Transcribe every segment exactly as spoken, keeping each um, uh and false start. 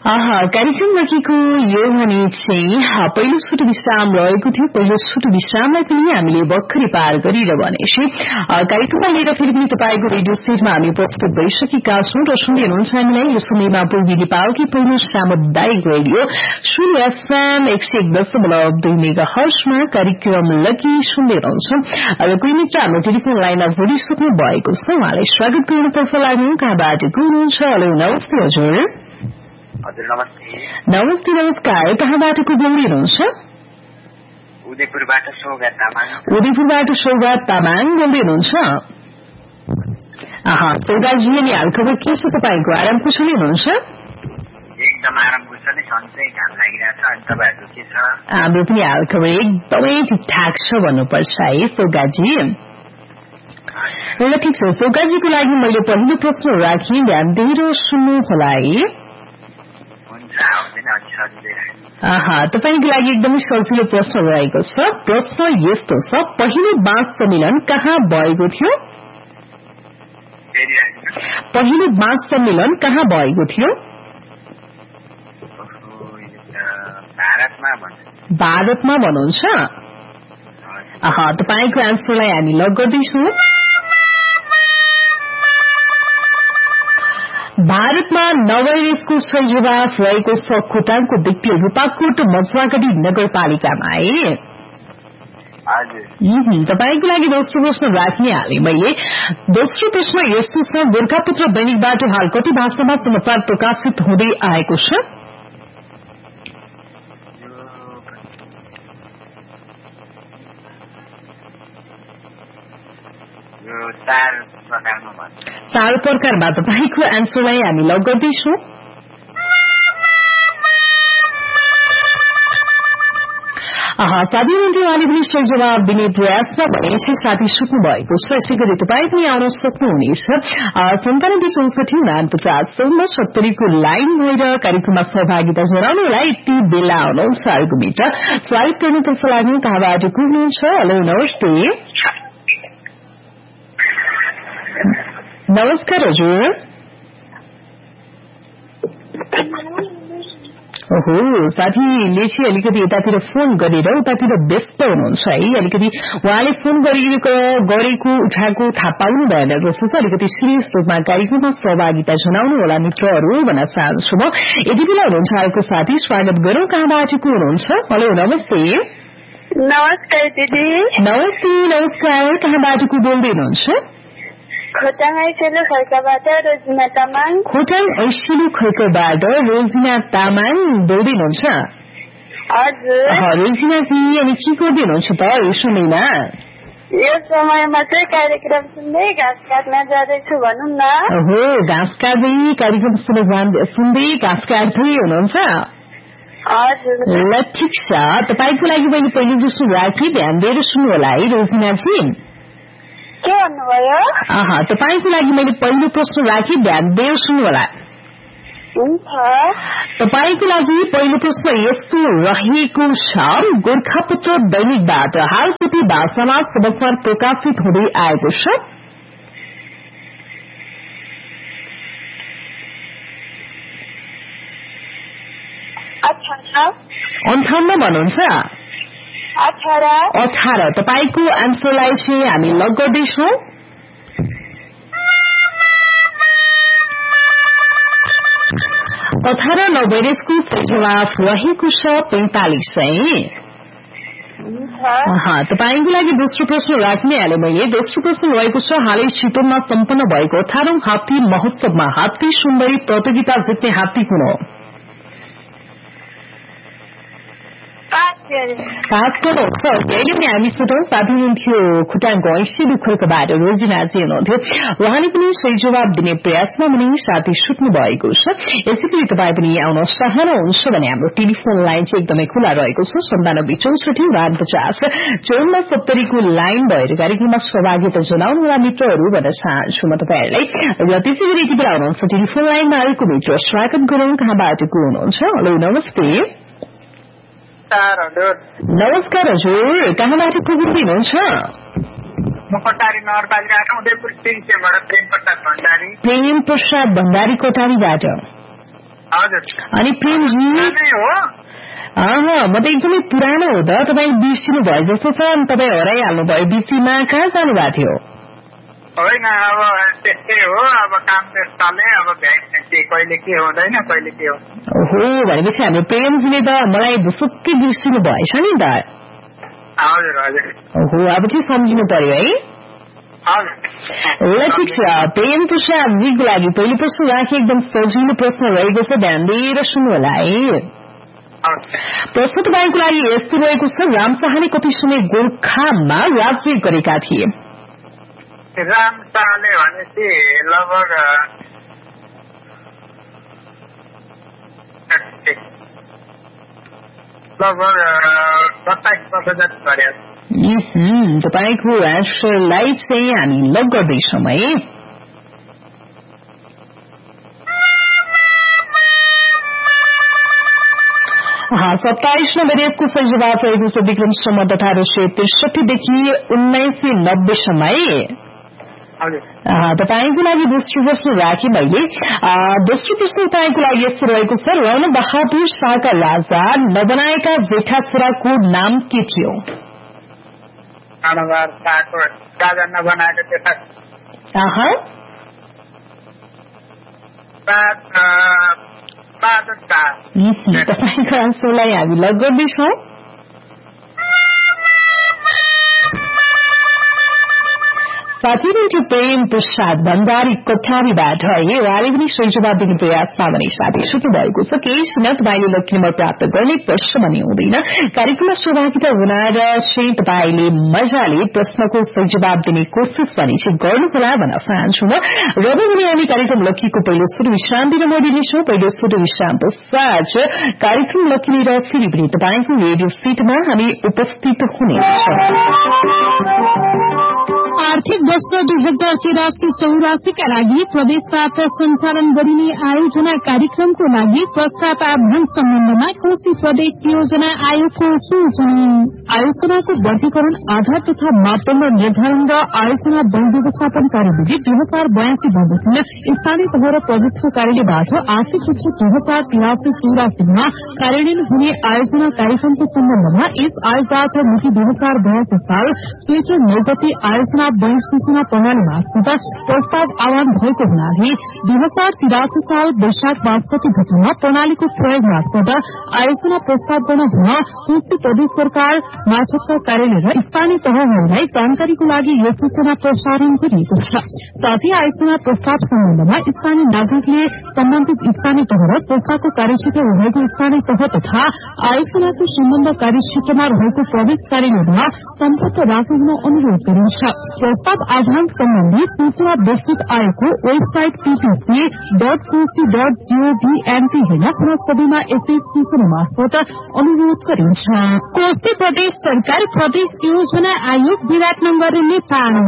आहा कार्यक्रम नजिकको यो भने चाहिँ पहिलो सुटु विश्राम रहेको थियो। पहिलो सुटु विश्रामलाई पनि हामीले भर्खरै पार गरेर भनेपछि कार्यक्रममा लिएर फेरि पनि तपाईँको रेडियो सेटमा हामी उपस्थित भइसकेका छौं र सुन्दै हुनुहुन्छ हामीलाई यो समयमा पूर्वी नेपालकै पहिलो सामुदायिक रेडियो शून्य एफएम एक सय एक दशमलव दुई मेगा हर्जमा कार्यक्रम लकी सुन्दै हुनुहुन्छ। र कोही मित्र हाम्रो टेलिफोन लाइनमा जोडिसक्नु भएको छ, उहाँलाई स्वागत गर्नतर्फ लाग्नु कहाँबाट को हुनुहुन्छ? हेलो नमस्ते हजुर। हजुर नमस्ते। नमस्ते नमस्कार, कहाँबाट को बोल्दै हुनुहुन्छ? उदयपुरबाट सौगात तामाङ। उदयपुरबाट सौगात तामाङ बोल्दै हुनुहुन्छ? आहा सौगातजी, अनि हाल खबर के छ तपाईँको? आराम कुशली हुनुहुन्छ? एकदम आराम कुशली, सन्चै घाम लागिरहेछ। अनि तपाईँहरूको के छ? हाम्रो पनि हाल खबर एकदमै ठिकठाक छ भन्नुपर्छ है सौगातजी। ल ठिक छ सौगातजीको लागि मैले पहिलो प्रश्न राखेँ, ध्यान दिएर सुन्नु होला है। आहा तपाईको लागि एकदमै सजिलो प्रश्न रहेको छ। प्रश्न यस्तो छ, पहिलो बाँस सम्मेलन कहाँ भएको थियो? पहिलो बाँस सम्मेलन कहाँ भएको थियो? भारतमा भन्नुहुन्छ? आहा तपाईको एन्सरलाई हामी लक गर्दैछौँ। भारतमा नवरेसको सही जवाफ रहेको छ खोटाङको दिक्तेल रूपाकोट मजुवागढी नगरपालिकामा है। तपाईको लागि दोस्रो प्रश्न राख्ने हाले मैले। दोस्रो प्रश्न यस्तो छ, गोर्खापत्र दैनिकबाट हाल कति भाषामा समाचार प्रकाशित हुँदै आएको छ? चार प्रकारमा। तपाईँको एन्सरलाई हामी लक गर्दैछौँ। साथीहरूले उहाँले पनि सही जवाब दिने प्रयासमा भनेपछि साथी सुत्नु भएको छ। यसै गरी तपाईँ पनि आउन सक्नुहुनेछ सन्तानब्बे चौसठी उनापचास चौन्न सत्तरीको लाइन भएर कार्यक्रममा सहभागिता जनाउनुलाई यति बेला आउनुहुन्छ अर्को मित्र स्वागत गर्नुतर्फ लाग्नु कहाँबाट को हुनुहुन्छ? हेलो नमस्ते। नमस्कार हजुर। ओहो साथीले चाहिँ अलिकति यतातिर फोन गरेर उतातिर व्यस्त हुनुहुन्छ है। अलिकति उहाँले फोन गरेको उठाएको थाहा पाउनु भएन जस्तो छ। अलिकति सिरियस रूपमा कार्यक्रममा सहभागिता जनाउनु होला मित्रहरू भन्न चाहन्छु म। यति बेला हुनुहुन्छ अर्को साथी, स्वागत गरौँ। कहाँबाट को हुनुहुन्छ? हेलो नमस्ते। नमस्कार दिदी। नमस्ते नमस्कार, कहाँबाट को बोल्दै हुनुहुन्छ? खोटाङ ऐसेलु खर्कबाट रोजिना तामाङ। खोटाङ ऐसेलु खर्कबाट रोजिना तामाङ बोल्दै हुनुहुन्छ? हजुर। रोजिनाजी अनि के गर्दै हुनुहुन्छ त यो समयमा? यो समयमा चाहिँ कार्यक्रम सुन्दै घाँस काट्न जाँदैछु भनौँ न। हो घाँस काट्दै कार्यक्रम सुन्दै घाँस काट्दै हुनुहुन्छ? हजुर। ल ठिक छ, तपाईँको लागि मैले पहिलो प्रश्न राखेँ, ध्यान दिएर सुन्नु होला है रोजिनाजी। के भन्नुभयो? आहा तपाईको लागि मैले पहिलो प्रश्न राखेँ, ध्यान दिएर सुन्नु होला। तपाईको लागि पहिलो प्रश्न यस्तो रहेको छ, गोर्खापत्र दैनिकबाट हाल कति भाषामा समाचार प्रकाशित हुँदै आएको छ? अन्ठाउन्न भन्नुहुन्छ? अठार। तपाईको एन्सरलाई चाहिँ हामी लक गर्दैछौँ। अठार नवरेसको जवाफ रहेको छ पैंतालिस है। तपाईँको लागि दोस्रो प्रश्न राख्ने हाले मैले। दोस्रो प्रश्न रहेको छ, हालै चितवनमा सम्पन्न भएको अठारौं हात्ती महोत्सवमा हात्ती सुन्दरी प्रतियोगिता जित्ने हात्ती कुन हो? अहिले पनि हामी सुटौँ साथी हुनुहुन्थ्यो खुटाङको ऐसेलु खर्कबाट रोजिनाजी हुनुहुन्थ्यो। उहाँले पनि सही जवाब दिने प्रयासमा पनि साथी सुत्नु भएको छ। यसै गरी तपाईँ पनि आउन चाहनुहुन्छ भने हाम्रो टेलिफोन लाइन चाहिँ एकदमै खुला रहेको छ। सन्तानब्बे चौसठी उनापचास चौन्न सत्तरीको लाइन भएर कार्यक्रममा सहभागिता जनाउनु होला मित्रहरू भन्न चाहन्छु म तपाईँहरूलाई। र त्यसै गरी यति बेला हुनुहुन्छ टेलिफोन लाइनमा आएको मित्र, स्वागत गरौँ। कहाँबाट को हुनुहुन्छ? हेलो नमस्ते। नमस्कार हजुर, कहाँबाट को बोल्दै हुनुहुन्छ? प्रेम प्रसाद भण्डारी कोटारीबाट। अनि प्रेमजी म त एकदमै पुरानो हो त तपाईँ बिर्सिनु भयो जस्तो छ अनि तपाईँ हराइहाल्नु भयो बिचमा कहाँ जानु भएको थियो होइन अब त्यस्तै हो अब काम व्यस्तले अब भ्याकेन्सी कहिले के हुँदैन कहिले के हो ओहो भनेपछि हाम्रो प्रेमजीले त मलाई भुसुक्कै बिर्सिनु भएछ नि त हजुर हजुर ओहो अब चाहिँ सम्झिनु पर्यो है ल ठिक छ प्रेम प्रसादजीको लागि पहिलो प्रश्न राखेँ एकदम सजिलो प्रश्न रहेको छ ध्यान दिएर सुन्नु होला है प्रश्न तपाईँको लागि यस्तो रहेको छ रामशाहले कति समय गोर्खामा राज्य गरेका थिए रामशाहले भनेपछि लगभग लगभग सत्ताइस वर्ष जति गरे तपाईँको एन्सरलाई चाहिँ हामी लक गर्दैछौँ है सत्ताइस नम्बर यसको सही जवाब रहेको छ विक्रम सम्वत अठार सय त्रिसठीदेखि उन्नाइस सय नब्बेसम्म है तपाईँको लागि दोस्रो प्रश्न राखेँ मैले दोस्रो प्रश्न तपाईँको लागि यस्तो रहेको छ रण बहादुर शाहका राजा नबनाएका जेठा छोराको नाम के थियो राजा नबनाएको जेठा तपाईँको आन्सरलाई हामी लक गर्दैछौँ साथी थियो प्रेम प्रसाद भण्डारी कथारीबाट है उहाँले पनि सही जवाब दिने प्रयासमा भने साथी सुत्नु भएको छ केही छैन तपाईँले लकी नम्बर प्राप्त गर्ने प्रश्न भने हुँदैन कार्यक्रममा सहभागिता जनाएर चाहिँ तपाईँले मजाले प्रश्नको सही जवाब दिने कोसिस भने चाहिँ गर्नुहोला भन्न चाहन्छु म र पनि हामी कार्यक्रम लकीको पहिलो सुरु विश्राम दिन मरिनेछौँ पहिलो सुरु विश्राम पश्चात कार्यक्रम लकी लिएर फेरि पनि तपाईँको रेडियो सेटमा हामी उपस्थित हुनेछौँ आर्थिक वर्ष दुई हजार तिरासी चौरासीका लागि प्रदेशबाट सञ्चालन गरिने आयोजना कार्यक्रमको लागि प्रस्ताव आह्वान सम्बन्धमा कोशी प्रदेश योजना आयोगको सूचना आयोजनाको वर्गीकरण आधार तथा मापदण्ड निर्धारण र आयोजना वन व्यवस्थापन कार्यविधि दुई हजार बयासी बमोजिम स्थानीय तह र प्रदेशको कार्यालयबाट आर्थिक वर्ष दुई हजार तिरासी चौरासीमा कार्यान्वयन हुने आयोजना कार्यक्रमको सम्बन्धमा यस आयोगबाट मिति दुई हजार बयासी साल चैत्र नौ गते आयोजना वन सूचना प्रणाली मार्फत प्रस्ताव आह्वान भएको हुनाले दुई हजार तिरासी साल वैशाख पाँच गते घटना प्रणालीको प्रयोग मार्फत आयोजना प्रस्ताव गर्न हुन कोशी प्रदेश सरकार मार्फतका कार्यालय र स्थानीय तहहरूलाई जानकारीको लागि यो सूचना प्रसारण गरिएको छ साथै आयोजना प्रस्ताव सम्बन्धमा स्थानीय नागरिकले सम्बन्धित स्थानीय तह र संस्थाको कार्यक्षेत्र रहेको स्थानीय तह तथा आयोजनाको सम्बन्ध कार्यक्षेत्रमा रहेको प्रदेश कार्यालयमा सम्पर्क राख्न अनुरोध गरिन्छ प्रस्ताव आह्वान सम्बन्धी सूचना विस्तृत आयोगको website PPC dot Koshi dot gov NP हेर्न पुनः सबैमा यसै सूचना मार्फत अनुरोध गरिन्छ कोशी प्रदेश सरकार प्रदेश योजना आयोग विराटनगर नेपाल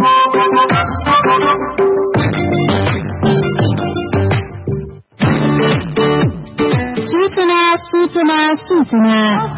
सूचना सूचना सूचना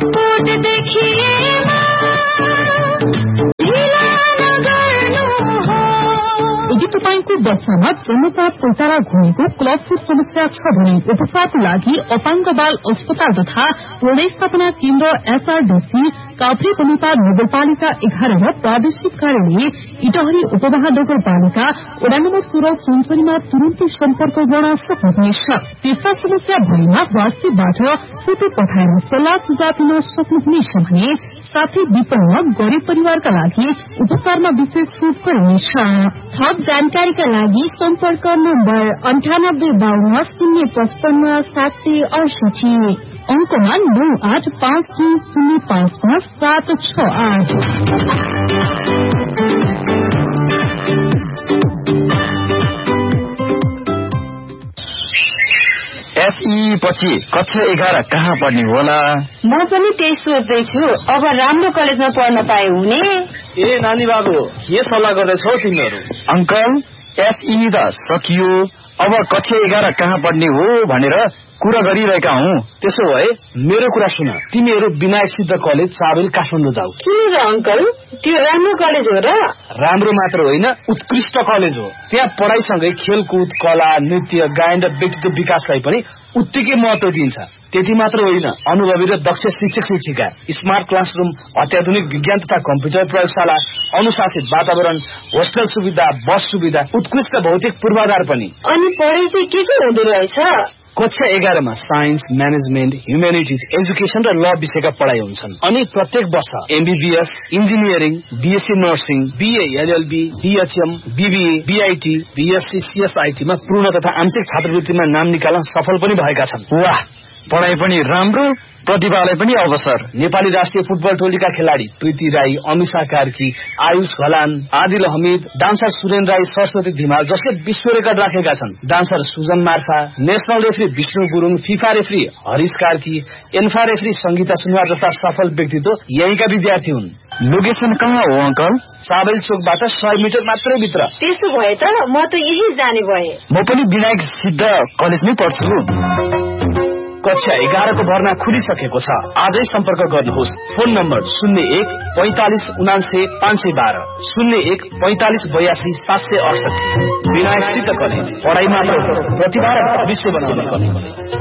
यदि तपाईँको बस्सामा जन्मजात पैतारा घुमेको क्लबफुट समस्या छ भने उपचारको लागि अपाङ्ग बाल अस्पताल तथा पुनर्स्थापना केन्द्र एसआरडीसी काभ्रे बनिपार नगरपालिका एघार र प्रादेशिक कार्यालय इटहरी उपमहा नगरपालिका वडा नम्बर सोह्र सुनसरीमा तुरन्तै सम्पर्क गर्न सक्नुहुनेछ त्यस्ता समस्या भएमा वाट्सएपबाट फोटो पठाएर सल्लाह सुझाव दिन सक्नुहुनेछ भने साथै विपन्न गरीब परिवारका लागि उपचारमा विशेष छुट गरिनेछ थप जानकारीका लागि सम्पर्क नम्बर अन्ठानब्बे बाहन्न शून्य पचपन्न सात सय अडसठी अंकमा नौ आठ पाँच दुई शून्य पाँच पाँच सात छ आठ एसई पछि कक्षा एघार कहाँ पढ्ने होला म पनि त्यही सोच्दैछु अब राम्रो कलेजमा पढ्न पाए हुने ए नानी बाबु के सल्लाह गर्दैछौ तिमीहरू अंकल एसई त सकियो अब कक्षा एघार कहाँ पढ्ने हो भनेर कुरा गरिरहेका हौ त्यसो भए मेरो कुरा सुन तिमीहरू विनायक सिद्ध कलेज चाबेल काठमाडौँ जाऊ किन र अंकल त्यो राम्रो कलेज हो र राम्रो मात्र होइन उत्कृष्ट कलेज हो त्यहाँ पढाइसँगै खेलकुद कला नृत्य गायन र व्यक्तित्व विकासलाई पनि उत्तिकै महत्व दिइन्छ। त्यति मात्र होइन, अनुभवी र दक्ष शिक्षक शिक्षिका, स्मार्ट क्लासरूम, अत्याधुनिक विज्ञान तथा कम्प्युटर प्रयोगशाला, अनुशासित वातावरण, होस्टेल सुविधा, बस सुविधा, उत्कृष्ट भौतिक पूर्वाधार पनि। अनि पढाइ चाहिँ के के हुँदो रहेछ? कक्षा एघारमा साइन्स, म्यानेजमेन्ट, ह्युमेनिटिज, एजुकेसन र ल विषयका पढाइ हुन्छन्। अनि प्रत्येक वर्ष MBBS, engineering, BSc nursing, BA, LLB, BHM, BBA, BIT, BSc, सीएसआईटीमा पूर्ण तथा आंशिक छात्रवृत्तिमा नाम निकाल्न सफल पनि भएका छन्। वाह, पढाइ पनि राम्रो, प्रतिभालाई पनि अवसर। नेपाली राष्ट्रिय फुटबल टोलीका खेलाडी प्रीति राई, अमिषा कार्की, आयुष घलान, आदिल हमिद, डान्सर सुरेन राई, सरस्वती धिमाल जसले विश्व रेकर्ड राखेका छन्, dancer Sujan Marpha, national referee Vishnu Gurung, FIFA referee Harish Karki, ANFA referee Sangeeta Sunuwar जस्ता सफल व्यक्तित्व यहीँका विद्यार्थी हुन्। लोकेसन कहाँ हो अंकल? साबेल चोकबाट सय मिटर मात्रै भित्र। त्यसो भए त म त यही जाने भए। म पनि विनायक सिद्ध कलेजमै पढ्छु। कक्षा एघारको भर्ना खुलिसकेको छ। आजै सम्पर्क गर्नुहोस्। फोन नम्बर शून्य एक पैंतालिस उनान्से पाँच सय बाह्र, शून्य एक पैंतालिस बयासी सात सय अडसठी। विनायक सिद्ध कलेज, पढाइ मात्र प्रतिभा र भविष्य बनाउने कलेज।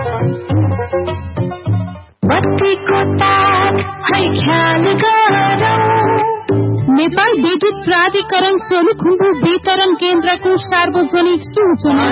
नेपाल विद्युत प्राधिकरण सोलुखुम्बु वितरण केन्द्रको सार्वजनिक सूचना।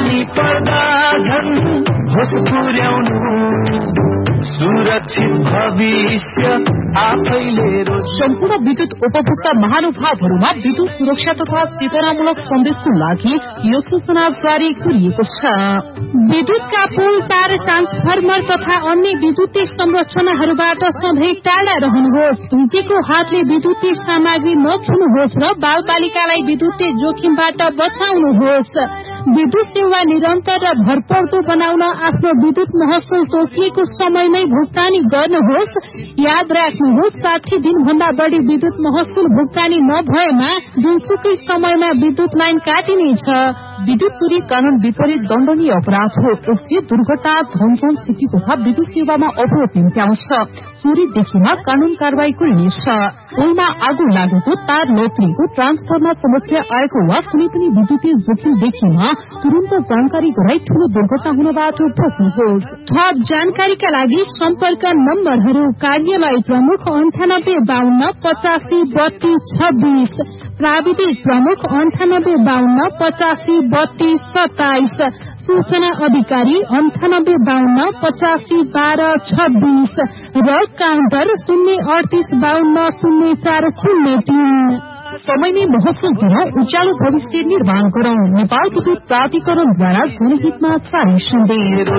सुरक्षित भविष्य आफैले सम्पूर्ण विद्युत उपभोक्ता महानुभावहरूमा विद्युत सुरक्षा तथा चेतनामूलक सन्देशको लागि यो सूचना जारी गरिएको छ। विद्युतका पोल, तार, ट्रान्सफर्मर तथा अन्य विद्युतीय संरचनाहरूबाट सधैँ टाढा रहनुहोस्। धुकेको हातले विद्युतीय सामग्री नछुनुहोस् र बाल बालिकालाई विद्युतीय जोखिमबाट बचाउनुहोस्। विद्युत सेवा निरन्तर र भरपर्दो बनाउन आफ्नो विद्युत महसुल तोकिएको समयमै भुक्तानी गर्नुहोस्। याद राख्नुहोस्, साठी दिनभन्दा बढी विद्युत महसुल भुक्तानी नभएमा जुनसुकै समयमा विद्युत लाइन काटिनेछ। विद्युत चोरी कानून विपरीत दण्डनीय अपराध हो। यसले दुर्घटना, धनजन क्षति तथा विद्युत सेवामा अवरोध निम्त्याउँछ। चोरी देखिमा कानून कारवाही गरिनेछ। पोलमा आगो लागेको, तार लत्रिएको, ट्रान्सफर्मर समस्या आएको वा कुनै पनि विद्युतीय जोखिम देखिमा तुरन्त जानकारी गराई ठूलो दुर्घटना हुनबाट बच्नुहोस्। थप जानकारीका लागि सम्पर्क नम्बरहरू: कार्यालय प्रमुख अन्ठानब्बे बाहन्न पचासी बत्तीस छब्बीस, प्राविधिक प्रमुख अन्ठानब्बे बाहन्न पचासी बत्तीस सत्ताइस, सूचना अधिकारी अन्ठानब्बे बाहन्न पचासी बाह्र छब्बीस र काउन्टर शून्य अडतीस बाहन्न शून्य चार शून्य तीन। समयमै महसुल दिन उज्यालो भविष्य निर्माण गरौं। नेपाल विद्युत प्राधिकरणद्वारा जनहितमा जारी सन्देश।